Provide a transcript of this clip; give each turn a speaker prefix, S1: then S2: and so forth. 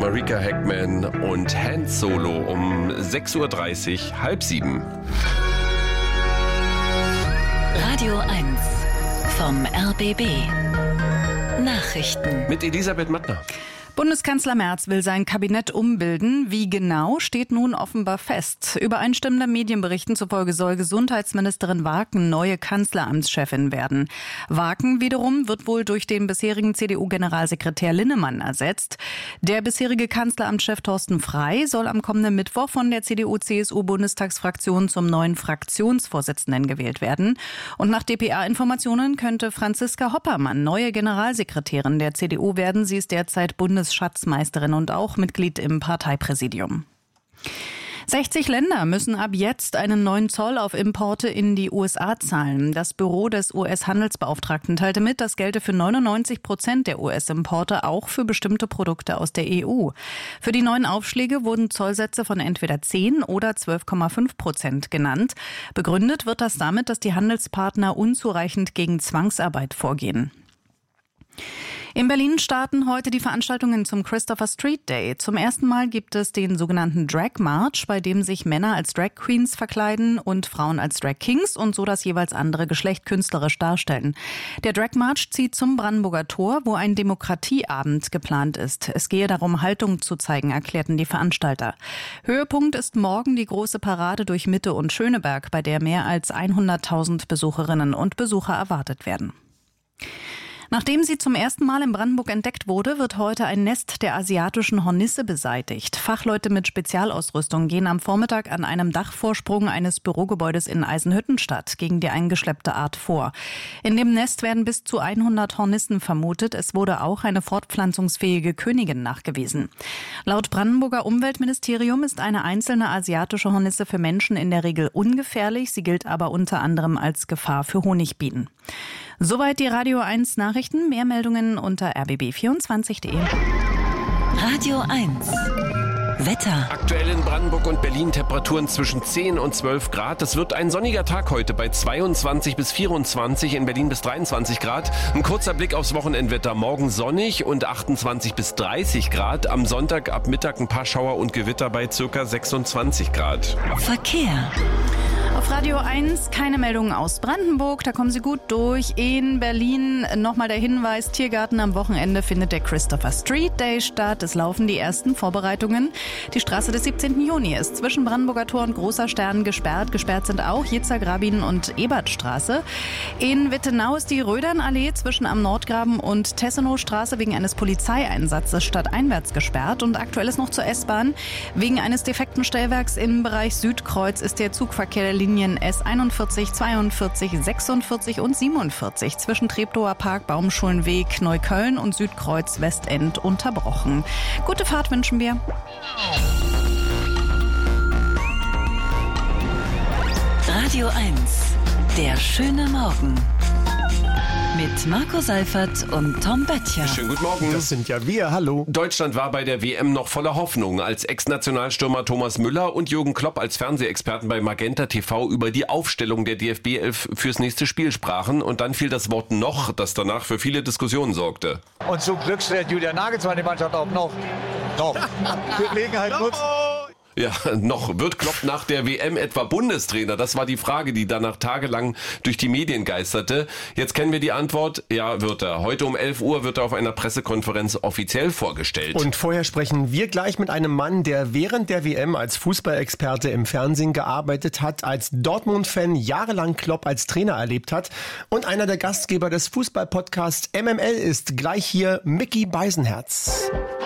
S1: Marika Heckman und Han Solo um 6.30 Uhr, 6:30.
S2: Radio 1 vom RBB. Nachrichten
S1: Mit Elisabeth Mattner.
S3: Bundeskanzler Merz will sein Kabinett umbilden. Wie genau, steht nun offenbar fest. Übereinstimmenden Medienberichten zufolge soll Gesundheitsministerin Waken neue Kanzleramtschefin werden. Waken wiederum wird wohl durch den bisherigen CDU-Generalsekretär Linnemann ersetzt. Der bisherige Kanzleramtschef Thorsten Frey soll am kommenden Mittwoch von der CDU-CSU-Bundestagsfraktion zum neuen Fraktionsvorsitzenden gewählt werden. Und nach dpa-Informationen könnte Franziska Hoppermann neue Generalsekretärin der CDU werden. Sie ist derzeit Bundesschatzmeisterin und auch Mitglied im Parteipräsidium. 60 Länder müssen ab jetzt einen neuen Zoll auf Importe in die USA zahlen. Das Büro des US-Handelsbeauftragten teilte mit, das gelte für 99% der US-Importe, auch für bestimmte Produkte aus der EU. Für die neuen Aufschläge wurden Zollsätze von entweder 10 oder 12,5% genannt. Begründet wird das damit, dass die Handelspartner unzureichend gegen Zwangsarbeit vorgehen. In Berlin starten heute die Veranstaltungen zum Christopher Street Day. Zum ersten Mal gibt es den sogenannten Drag March, bei dem sich Männer als Drag Queens verkleiden und Frauen als Drag Kings und so das jeweils andere Geschlecht künstlerisch darstellen. Der Drag March zieht zum Brandenburger Tor, wo ein Demokratieabend geplant ist. Es gehe darum, Haltung zu zeigen, erklärten die Veranstalter. Höhepunkt ist morgen die große Parade durch Mitte und Schöneberg, bei der mehr als 100.000 Besucherinnen und Besucher erwartet werden. Nachdem sie zum ersten Mal in Brandenburg entdeckt wurde, wird heute ein Nest der asiatischen Hornisse beseitigt. Fachleute mit Spezialausrüstung gehen am Vormittag an einem Dachvorsprung eines Bürogebäudes in Eisenhüttenstadt gegen die eingeschleppte Art vor. In dem Nest werden bis zu 100 Hornissen vermutet. Es wurde auch eine fortpflanzungsfähige Königin nachgewiesen. Laut Brandenburger Umweltministerium ist eine einzelne asiatische Hornisse für Menschen in der Regel ungefährlich. Sie gilt aber unter anderem als Gefahr für Honigbienen. Soweit die Radio 1 Nachrichten. Mehr Meldungen unter rbb24.de.
S2: Radio 1 Wetter.
S1: Aktuell in Brandenburg und Berlin Temperaturen zwischen 10 und 12 Grad. Es wird ein sonniger Tag heute bei 22 bis 24, in Berlin bis 23 Grad. Ein kurzer Blick aufs Wochenendwetter. Morgen sonnig und 28 bis 30 Grad. Am Sonntag ab Mittag ein paar Schauer und Gewitter bei ca. 26 Grad.
S2: Verkehr.
S3: Auf Radio 1 keine Meldungen aus Brandenburg, da kommen Sie gut durch. In Berlin nochmal der Hinweis, Tiergarten am Wochenende findet der Christopher Street Day statt. Es laufen die ersten Vorbereitungen. Die Straße des 17. Juni ist zwischen Brandenburger Tor und Großer Stern gesperrt. Gesperrt sind auch Jitzar, Grabin und Ebertstraße. In Wittenau ist die Rödernallee zwischen am Nordgraben und Tessenowstraße wegen eines Polizeieinsatzes stadteinwärts gesperrt. Und aktuell ist noch zur S-Bahn. Wegen eines defekten Stellwerks im Bereich Südkreuz ist der Zugverkehr der Linien S41, 42, 46 und 47 zwischen Treptower Park, Baumschulenweg, Neukölln und Südkreuz Westend unterbrochen. Gute Fahrt wünschen wir.
S2: Radio 1, der schöne Morgen. Mit Marco Seifert und Tom Böttcher.
S1: Schönen guten Morgen.
S4: Das sind ja wir, hallo.
S1: Deutschland war bei der WM noch voller Hoffnung, als Ex-Nationalstürmer Thomas Müller und Jürgen Klopp als Fernsehexperten bei Magenta TV über die Aufstellung der DFB-11 fürs nächste Spiel sprachen. Und dann fiel das Wort noch, das danach für viele Diskussionen sorgte.
S5: Und zum Glück stellt Julian Nagelsmann die Mannschaft auch noch. Gelegenheit nutzt.
S1: Ja, noch. Wird Klopp nach der WM etwa Bundestrainer? Das war die Frage, die danach tagelang durch die Medien geisterte. Jetzt kennen wir die Antwort. Ja, wird er. Heute um 11 Uhr wird er auf einer Pressekonferenz offiziell vorgestellt.
S4: Und vorher sprechen wir gleich mit einem Mann, der während der WM als Fußballexperte im Fernsehen gearbeitet hat, als Dortmund-Fan jahrelang Klopp als Trainer erlebt hat und einer der Gastgeber des Fußballpodcasts MML ist. Gleich hier Micky Beisenherz.